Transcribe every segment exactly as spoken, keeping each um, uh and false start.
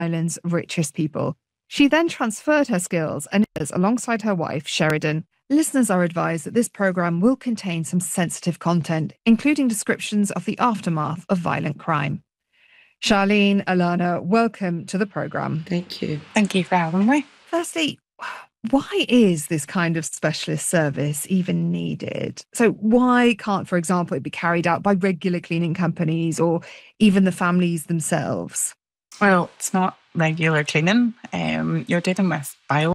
Ireland's richest people. She then transferred her skills and is alongside her wife, Sheridan. Listeners are advised that this programme will contain some sensitive content, including descriptions of the aftermath of violent crime. Charlene, Alana, welcome to the programme. Thank you. Thank you for having me. Firstly, why is this kind of specialist service even needed? So why can't, for example, it be carried out by regular cleaning companies or even the families themselves? Well, it's not regular cleaning. Um, you're dealing with bio.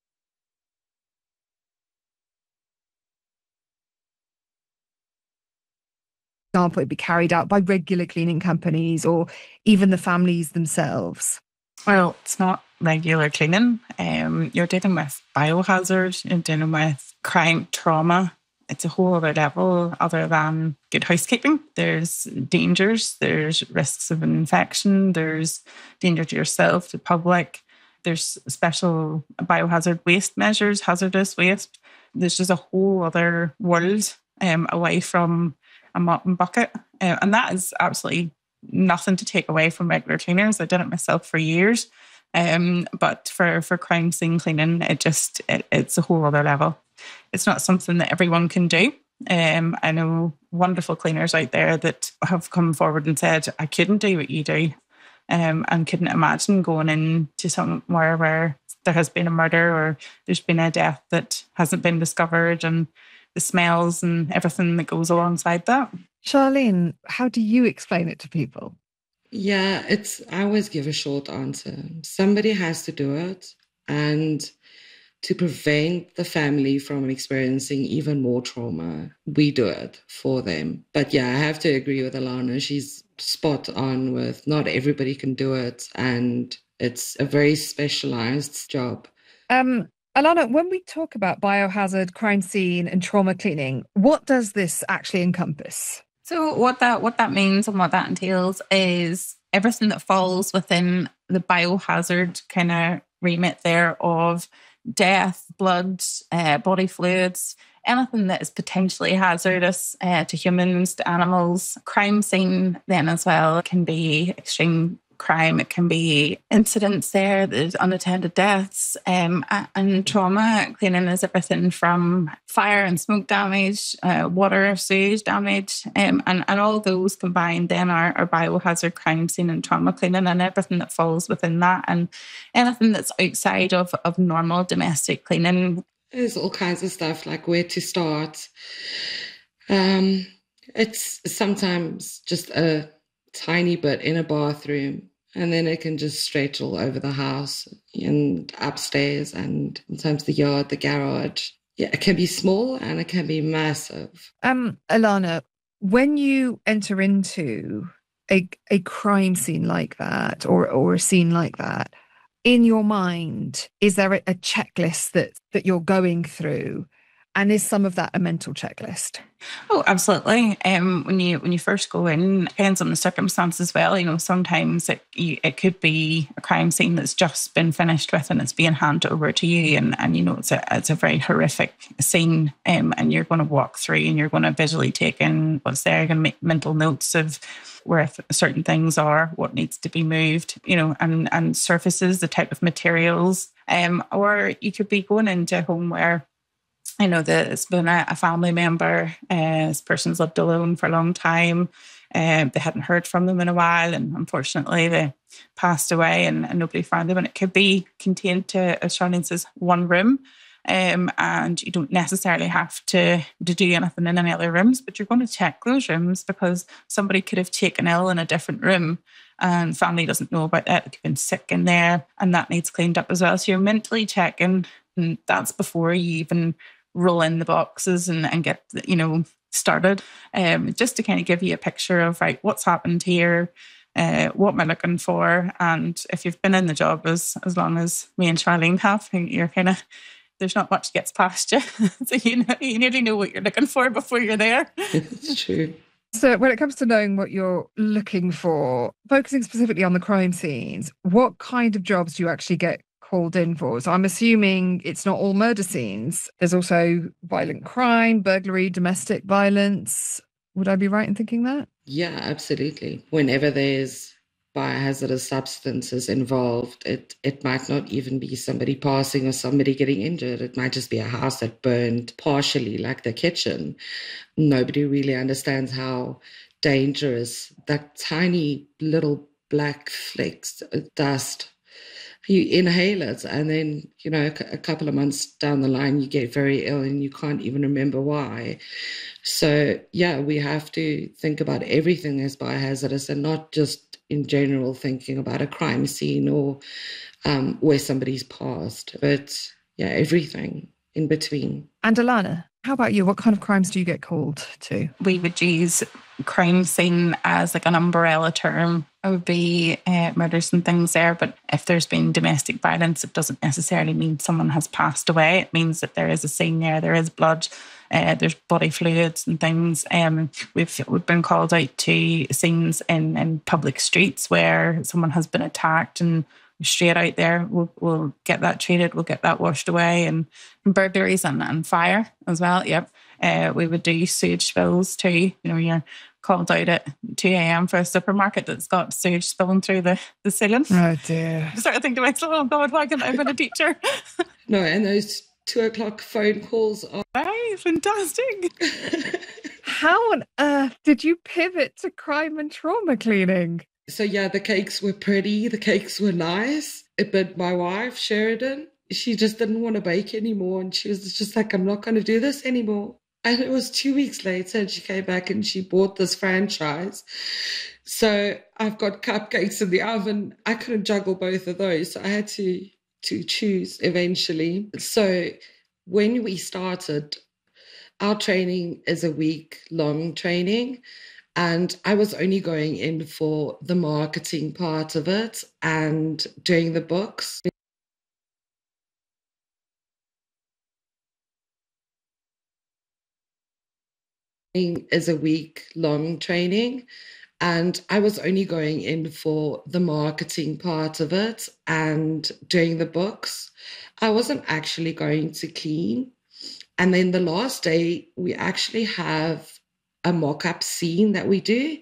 Example, it be carried out by regular cleaning companies or even the families themselves? Well, it's not regular cleaning. Um, you're dealing with biohazard, you're dealing with crime, trauma. It's a whole other level other than good housekeeping. There's dangers, there's risks of infection, there's danger to yourself, to the public. There's special biohazard waste measures, hazardous waste. There's just a whole other world um, away from a mop and bucket. Uh, and that is absolutely nothing to take away from regular cleaners. I did it myself for years. Um, but for, for crime scene cleaning, it just, it, it's a whole other level. It's not something that everyone can do. Um, I know wonderful cleaners out there that have come forward and said, I couldn't do what you do, um, and couldn't imagine going into somewhere where there has been a murder or there's been a death that hasn't been discovered, and the smells and everything that goes alongside that. Charlene, how do you explain it to people? Yeah, it's, I always give a short answer. Somebody has to do it, and to prevent the family from experiencing even more trauma, we do it for them. But yeah, I have to agree with Alana. She's spot on with not everybody can do it, and it's a very specialized job. Um, Alana, when we talk about biohazard, crime scene and trauma cleaning, what does this actually encompass? So what that what that means and what that entails is everything that falls within the biohazard kind of remit there of death, blood, uh, body fluids, anything that is potentially hazardous uh, to humans, to animals. Crime scene then as well can be extreme crime. It can be incidents there, there's unattended deaths, um, and trauma cleaning is everything from fire and smoke damage, uh, water, sewage damage, um, and, and all those combined then are, are biohazard crime scene and trauma cleaning, and everything that falls within that, and anything that's outside of, of normal domestic cleaning. There's all kinds of stuff, like where to start. Um, it's sometimes just a tiny bit in a bathroom, and then it can just stretch all over the house and upstairs and sometimes the yard, the garage. Yeah, it can be small and it can be massive. Um, Alana, when you enter into a a crime scene like that, or or a scene like that, in your mind, is there a, a checklist that that you're going through? And is some of that a mental checklist? Oh, absolutely. Um, when you when you first go in, it depends on the circumstance as well. You know, sometimes it you, it could be a crime scene that's just been finished with and it's being handed over to you, and, and you know it's a it's a very horrific scene, um, and you're going to walk through and you're going to visually take in what's there. You're going to make mental notes of where certain things are, what needs to be moved, you know, and and surfaces, the type of materials, um, or you could be going into a home where, you know, there's been a, a family member, uh, this person's lived alone for a long time. Uh, they hadn't heard from them in a while, and unfortunately they passed away, and, and nobody found them. And it could be contained to, as Charlene says, one room. Um, and you don't necessarily have to, to do anything in any other rooms, but you're going to check those rooms because somebody could have taken ill in a different room and family doesn't know about that. They could have been sick in there, and that needs cleaned up as well. So you're mentally checking, and that's before you even roll in the boxes and, and get, you know, started, um, just to kind of give you a picture of, right, what's happened here, uh, what am I looking for? And if you've been in the job as as long as me and Charlene have, you're kind of, there's not much gets past you. So you know, you nearly know what you're looking for before you're there. It's true. So when it comes to knowing what you're looking for, focusing specifically on the crime scenes, what kind of jobs do you actually get called in for? So I'm assuming it's not all murder scenes. There's also violent crime, burglary, domestic violence. Would I be right in thinking that? Yeah, absolutely. Whenever there's biohazardous substances involved. It it might not even be somebody passing or somebody getting injured. It might just be a house that burned partially, like the kitchen. Nobody really understands how dangerous that tiny little black flecks of dust. You inhale it, and then, you know, a couple of months down the line, you get very ill and you can't even remember why. So, yeah, we have to think about everything as biohazardous and not just in general thinking about a crime scene or um, where somebody's passed, but, yeah, everything in between. And Alana, how about you? What kind of crimes do you get called to? We would use crime scene as like an umbrella term. It would be uh, murders and things there. But if there's been domestic violence, it doesn't necessarily mean someone has passed away. It means that there is a scene there, there is blood, uh, there's body fluids and things. Um, we've we've been called out to scenes in, in public streets where someone has been attacked, and straight out there, we'll, we'll get that treated, we'll get that washed away. And burglaries and, and fire as well, yep. Uh, we would do sewage spills too. You know, you're called out at two a.m. for a supermarket that's got sewage spilling through the, the ceiling. Oh dear. I started thinking to myself, oh God, why can't I have been a teacher? No, and those two o'clock phone calls are... Right, fantastic. How on earth did you pivot to crime and trauma cleaning? So, yeah, the cakes were pretty, the cakes were nice, but my wife, Sheridan, she just didn't want to bake anymore, and she was just like, I'm not going to do this anymore. And it was two weeks later, and she came back and she bought this franchise. So I've got cupcakes in the oven. I couldn't juggle both of those, so I had to, to choose eventually. So when we started, our training is a week-long training. And I was only going in for the marketing part of it and doing the books. Is a week-long training, and I was only going in for the marketing part of it and doing the books. I wasn't actually going to clean. And then the last day, we actually have a mock-up scene that we do,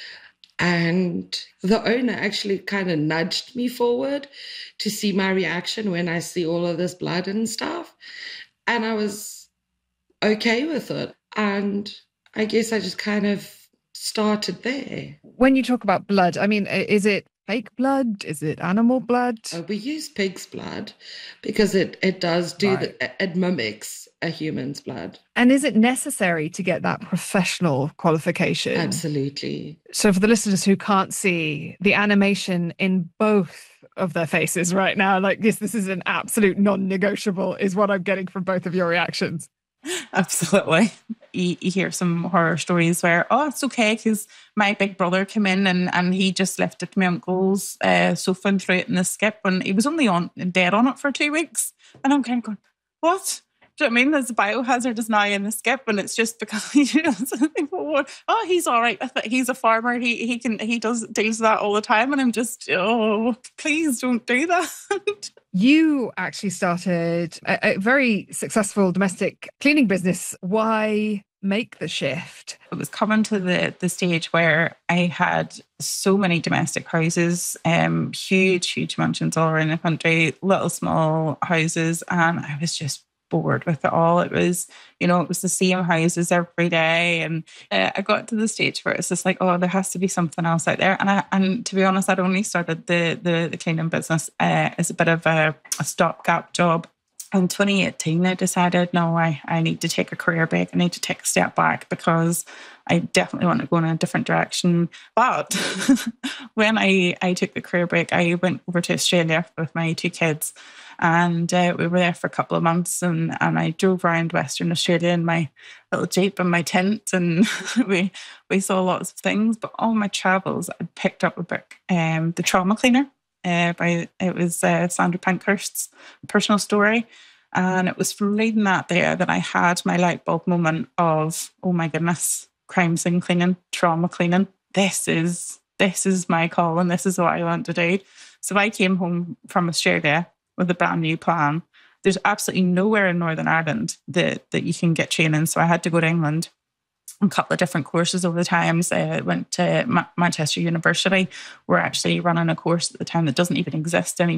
and the owner actually kind of nudged me forward to see my reaction when I see all of this blood and stuff, and I was okay with it. And I guess I just kind of started there. When you talk about blood, I mean, is it fake blood? Is it animal blood? Uh, we use pig's blood because it, it does do, right. the, it mimics a human's blood. And is it necessary to get that professional qualification? Absolutely. So for the listeners who can't see, the animation in both of their faces right now, like this, this is an absolute non-negotiable, is what I'm getting from both of your reactions. Absolutely. You, you hear some horror stories where, oh, it's okay because my big brother came in and, and he just lifted my uncle's uh, sofa and threw it in the skip, and he was only on dead on it for two weeks. And I'm kind of going, what? Do you know what I mean? There's a biohazard is now in the skip, and it's just because, you know, oh, he's all right with it. He's a farmer. He he can he does deals with that all the time, and I'm just, oh, please don't do that. You actually started a, a very successful domestic cleaning business. Why make the shift? It was coming to the the stage where I had so many domestic houses, um, huge, huge mansions all around the country, little small houses, and I was just bored with it all. It was, you know, it was the same houses every day, and uh, I got to the stage where it's just like, oh, there has to be something else out there. And I, and to be honest, I'd only started the the, the cleaning business uh, as a bit of a, a stopgap job. In twenty eighteen, I decided, no, I, I need to take a career break. I need to take a step back because I definitely want to go in a different direction. But when I, I took the career break, I went over to Australia with my two kids, and uh, we were there for a couple of months, and, and I drove around Western Australia in my little Jeep and my tent, and we we saw lots of things. But all my travels, I picked up a book, um, The Trauma Cleaner. Uh, by it was uh, Sandra Pankhurst's personal story, and it was from reading that there that I had my light bulb moment of, oh my goodness, crime scene cleaning, trauma cleaning. This is this is my call, and this is what I want to do. So I came home from Australia with a brand new plan. There's absolutely nowhere in Northern Ireland that that you can get training, so I had to go to England. a couple of different courses over the times. I went to Ma- Manchester University. We're actually running a course at the time that doesn't even exist anymore.